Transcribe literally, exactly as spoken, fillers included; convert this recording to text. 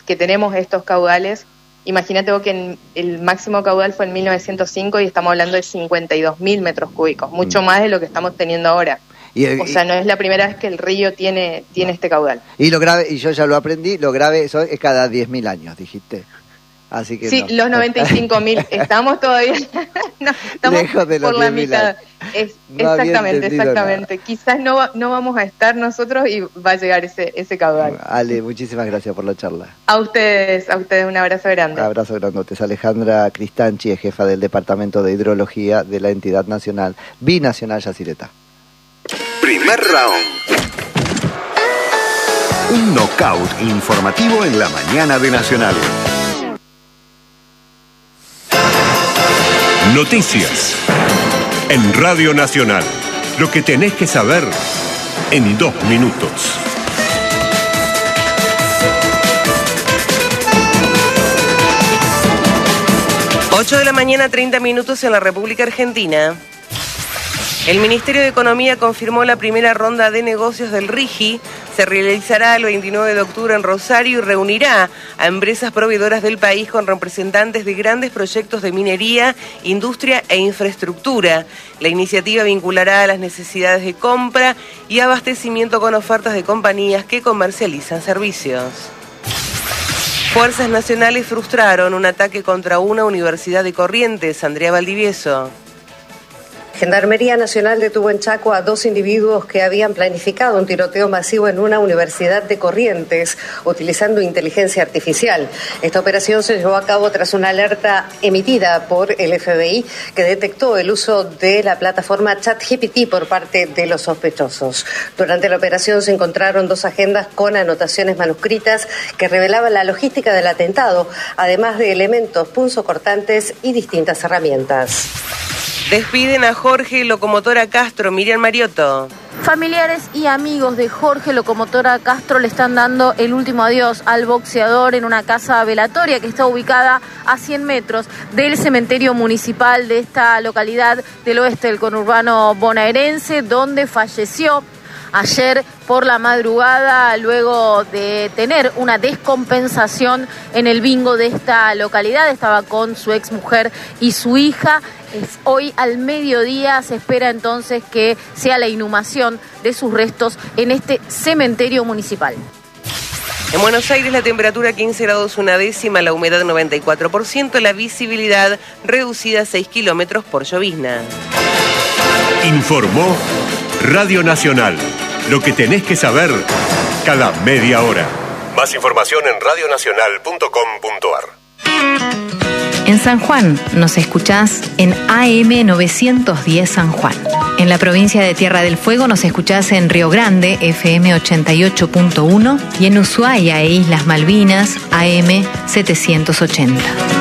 que tenemos estos caudales. Imagínate vos que en, el máximo caudal fue en mil novecientos cinco y estamos hablando de cincuenta y dos mil metros cúbicos, mucho mm. más de lo que estamos teniendo ahora. Y, o sea, no es la primera vez que el río tiene, tiene no. este caudal. Y lo grave, y yo ya lo aprendí, lo grave eso es cada diez mil años, dijiste. Así que sí, no. Los noventa y cinco mil, estamos todavía, no, estamos lejos de los por la mitad. Es, no exactamente, exactamente. Nada. Quizás no, va, no vamos a estar nosotros y va a llegar ese, ese caudal. Ale, muchísimas gracias por la charla. A ustedes, a ustedes un abrazo grande. Un abrazo grandote. Es Alejandra Cristanchi, es jefa del Departamento de Hidrología de la entidad nacional binacional Yacyretá. Primer round. Un knockout informativo en la mañana de Nacional. Noticias en Radio Nacional. Lo que tenés que saber en dos minutos. ocho de la mañana, treinta minutos en la República Argentina. El Ministerio de Economía confirmó la primera ronda de negocios del RIGI. Se realizará el veintinueve de octubre en Rosario y reunirá a empresas proveedoras del país con representantes de grandes proyectos de minería, industria e infraestructura. La iniciativa vinculará a las necesidades de compra y abastecimiento con ofertas de compañías que comercializan servicios. Fuerzas nacionales frustraron un ataque contra una universidad de Corrientes. Andrea Valdivieso. Gendarmería Nacional detuvo en Chaco a dos individuos que habían planificado un tiroteo masivo en una universidad de Corrientes, utilizando inteligencia artificial. Esta operación se llevó a cabo tras una alerta emitida por el F B I que detectó el uso de la plataforma ChatGPT por parte de los sospechosos. Durante la operación se encontraron dos agendas con anotaciones manuscritas que revelaban la logística del atentado, además de elementos punzocortantes y distintas herramientas. Despiden a Jorge Locomotora Castro. Miriam Mariotto. Familiares y amigos de Jorge Locomotora Castro le están dando el último adiós al boxeador en una casa velatoria que está ubicada a cien metros del cementerio municipal de esta localidad del oeste del conurbano bonaerense, donde falleció ayer por la madrugada luego de tener una descompensación en el bingo de esta localidad. Estaba con su exmujer y su hija. Es hoy al mediodía se espera entonces que sea la inhumación de sus restos en este cementerio municipal. En Buenos Aires la temperatura quince grados una décima, la humedad noventa y cuatro por ciento, la visibilidad reducida a seis kilómetros por llovizna. Informó Radio Nacional. Lo que tenés que saber cada media hora. Más información en radio nacional punto com punto a r. En San Juan nos escuchás en A M novecientos diez San Juan. En la provincia de Tierra del Fuego nos escuchás en Río Grande, F M ochenta y ocho punto uno, y en Ushuaia e Islas Malvinas, A M setecientos ochenta.